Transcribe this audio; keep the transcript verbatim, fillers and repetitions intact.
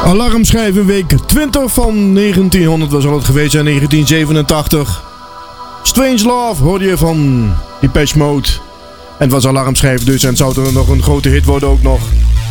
Alarmschijven week twintig van negentienhonderd was al het geweest zijn, negentien zevenentachtig. Strange Love hoorde je van Depeche Mode. En het was alarmschijven dus en het zou er nog een grote hit worden ook nog.